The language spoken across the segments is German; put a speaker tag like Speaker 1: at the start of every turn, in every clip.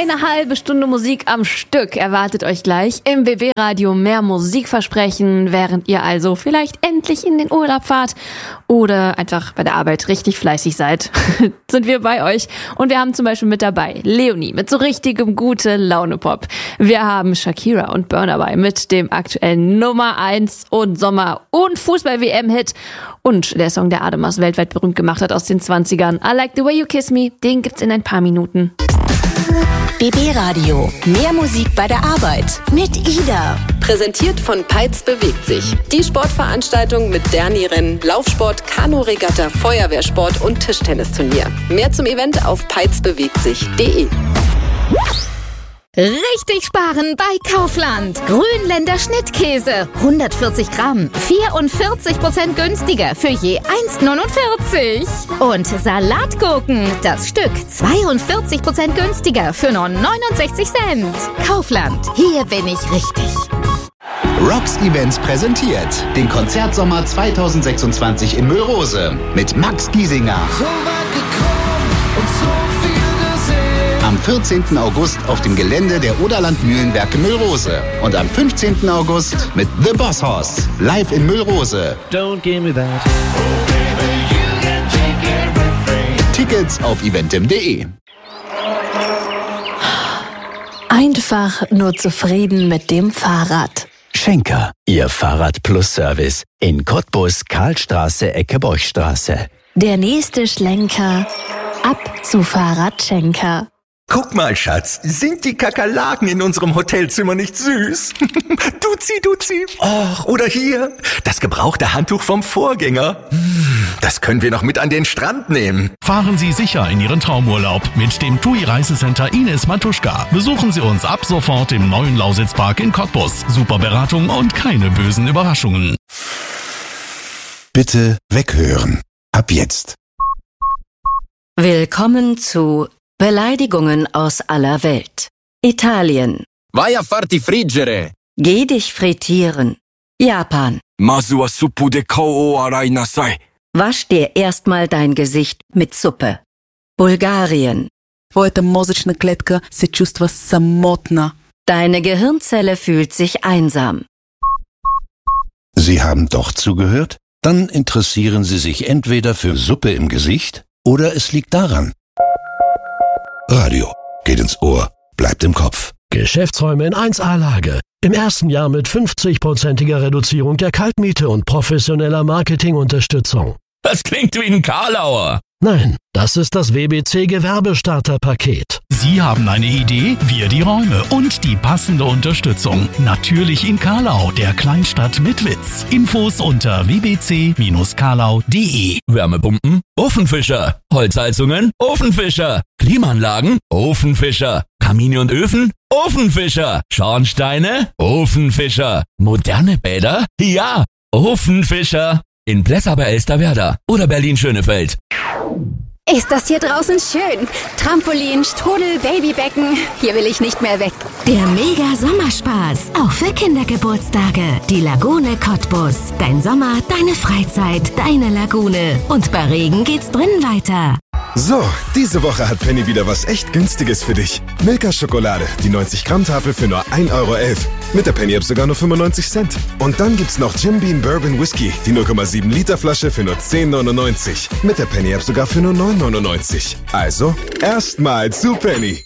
Speaker 1: Eine halbe Stunde Musik am Stück erwartet euch gleich im BB-Radio. Mehr Musikversprechen, während ihr also vielleicht endlich in den Urlaub fahrt oder einfach bei der Arbeit richtig fleißig seid, sind wir bei euch. Und wir haben zum Beispiel mit dabei Leonie mit so richtigem Gute-Laune-Pop. Wir haben Shakira und Burna Boy mit dem aktuellen Nummer 1 und Sommer- und Fußball-WM-Hit. Und der Song, der Ademars weltweit berühmt gemacht hat aus den 20ern, I Like the Way You Kiss Me, den gibt's in ein paar Minuten.
Speaker 2: BB Radio. Mehr Musik bei der Arbeit mit Ida.
Speaker 3: Präsentiert von Peitz bewegt sich. Die Sportveranstaltung mit Derni-Rennen, Laufsport, Kanu-Regatta, Feuerwehrsport und Tischtennisturnier. Mehr zum Event auf peitzbewegtsich.de.
Speaker 4: Richtig sparen bei Kaufland. Grünländer Schnittkäse. 140 Gramm. 44% günstiger für je 1,49. Und Salatgurken. Das Stück 42% günstiger für nur 69 Cent. Kaufland. Hier bin ich richtig.
Speaker 5: Rocks Events präsentiert den Konzertsommer 2026 in Müllrose mit Max Giesinger.
Speaker 6: So weit gekommen und so viel gesehen.
Speaker 5: Am 14. August auf dem Gelände der Oderland-Mühlenwerke Müllrose. Und am 15. August mit The Boss Horse live in Müllrose.
Speaker 7: Don't give me that.
Speaker 6: Oh baby, you can take everything.
Speaker 5: Tickets auf eventim.de.
Speaker 2: Einfach nur zufrieden mit dem Fahrrad.
Speaker 8: Schenker, Ihr Fahrrad-Plus-Service in Cottbus, Karlstraße, Ecke Borchstraße.
Speaker 2: Der nächste Schlenker ab zu Fahrradschenker.
Speaker 9: Guck mal, Schatz, sind die Kakerlaken in unserem Hotelzimmer nicht süß? Duzi. Och, oder hier, das gebrauchte Handtuch vom Vorgänger. Das können wir noch mit an den Strand nehmen.
Speaker 10: Fahren Sie sicher in Ihren Traumurlaub mit dem TUI Reisecenter Ines Matuschka. Besuchen Sie uns ab sofort im neuen Lausitzpark in Cottbus. Super Beratung und keine bösen Überraschungen.
Speaker 11: Bitte weghören. Ab jetzt.
Speaker 12: Willkommen zu Beleidigungen aus aller Welt. Italien.
Speaker 13: Vai a farti friggere.
Speaker 12: Geh dich frittieren. Japan.
Speaker 13: Masu wa suppu de kou o arai nasai.
Speaker 12: Wasch dir erstmal dein Gesicht mit Suppe. Bulgarien.
Speaker 14: Твоята мозъчна клетка се чувства самотна.
Speaker 12: Deine Gehirnzelle fühlt sich einsam.
Speaker 11: Sie haben doch zugehört? Dann interessieren Sie sich entweder für Suppe im Gesicht oder es liegt daran. Radio geht ins Ohr, bleibt im Kopf.
Speaker 15: Geschäftsräume in 1A-Lage. Im ersten Jahr mit 50%iger Reduzierung der Kaltmiete und professioneller Marketingunterstützung.
Speaker 13: Das klingt wie ein Karlauer.
Speaker 15: Nein, das ist das WBC Gewerbestarterpaket.
Speaker 10: Sie haben eine Idee, wir die Räume und die passende Unterstützung. Natürlich in Karlau, der Kleinstadt mit Witz. Infos unter wbc-karlau.de.
Speaker 13: Wärmepumpen, Ofenfischer. Holzheizungen, Ofenfischer. Klimaanlagen, Ofenfischer. Kamine und Öfen, Ofenfischer. Schornsteine, Ofenfischer. Moderne Bäder? Ja, Ofenfischer. In Plessa bei Elsterwerda oder Berlin-Schönefeld.
Speaker 4: Ist das hier draußen schön? Trampolin, Strudel, Babybecken. Hier will ich nicht mehr weg.
Speaker 2: Der Mega-Sommerspaß. Auch für Kindergeburtstage. Die Lagune Cottbus. Dein Sommer, deine Freizeit, deine Lagune. Und bei Regen geht's drinnen weiter.
Speaker 16: So, diese Woche hat Penny wieder was echt Günstiges für dich. Milka-Schokolade, die 90-Gramm-Tafel für nur 1,11 €. Mit der Penny-App sogar nur 95 Cent. Und dann gibt's noch Jim Beam Bourbon Whisky, die 0,7 Liter Flasche für nur 10,99. Mit der Penny-App sogar für nur 9,99. Also, erstmal zu Penny.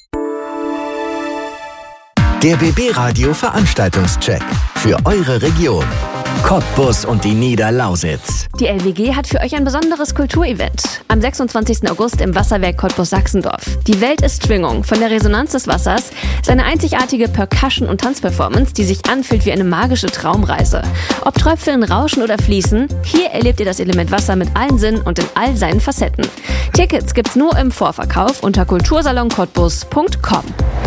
Speaker 8: Der BB Radio Veranstaltungscheck für eure Region. Cottbus und die Niederlausitz.
Speaker 1: Die LWG hat für euch ein besonderes Kulturevent. Am 26. August im Wasserwerk Cottbus-Sachsendorf. Die Welt ist Schwingung. Von der Resonanz des Wassers ist eine einzigartige Percussion- und Tanzperformance, die sich anfühlt wie eine magische Traumreise. Ob Tröpfeln, Rauschen oder Fließen, hier erlebt ihr das Element Wasser mit allen Sinnen und in all seinen Facetten. Tickets gibt's nur im Vorverkauf unter kultursaloncottbus.com.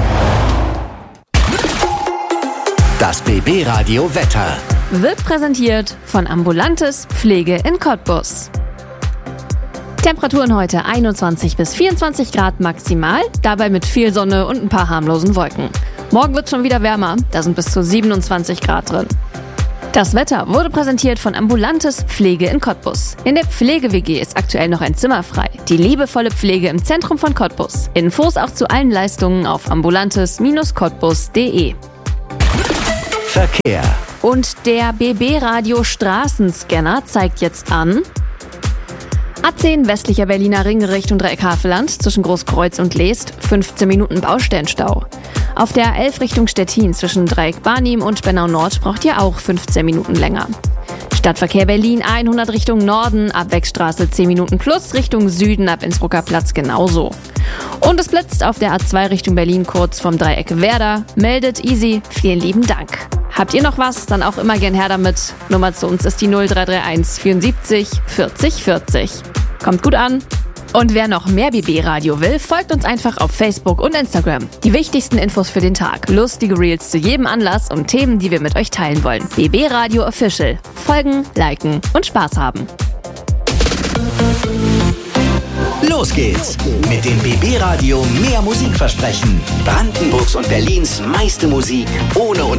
Speaker 8: Das BB Radio Wetter
Speaker 1: wird präsentiert von Ambulantes Pflege in Cottbus. Temperaturen heute 21 bis 24 Grad maximal, dabei mit viel Sonne und ein paar harmlosen Wolken. Morgen wird es schon wieder wärmer, da sind bis zu 27 Grad drin. Das Wetter wurde präsentiert von Ambulantes Pflege in Cottbus. In der Pflege-WG ist aktuell noch ein Zimmer frei. Die liebevolle Pflege im Zentrum von Cottbus. Infos auch zu allen Leistungen auf ambulantes-cottbus.de.
Speaker 8: Verkehr.
Speaker 1: Und der BB-Radio Straßenscanner zeigt jetzt an: A10 westlicher Berliner Ring Richtung Dreieck-Havelland zwischen Großkreuz und Leest 15 Minuten Baustellenstau. Auf der A11 Richtung Stettin zwischen Dreieck-Barnim und Bernau-Nord braucht ihr auch 15 Minuten länger. Stadtverkehr Berlin 100 Richtung Norden, ab Wegstraße 10 Minuten plus, Richtung Süden ab Innsbrucker Platz genauso. Und es blitzt auf der A2 Richtung Berlin kurz vom Dreieck Werder. Meldet easy, vielen lieben Dank. Habt ihr noch was, dann auch immer gern her damit. Nummer zu uns ist die 0331 74 40 40. Kommt gut an. Und wer noch mehr BB-Radio will, folgt uns einfach auf Facebook und Instagram. Die wichtigsten Infos für den Tag, lustige Reels zu jedem Anlass und Themen, die wir mit euch teilen wollen. BB-Radio Official. Folgen, liken und Spaß haben.
Speaker 8: Los geht's mit dem BB-Radio Mehr Musik versprechen. Brandenburgs und Berlins meiste Musik ohne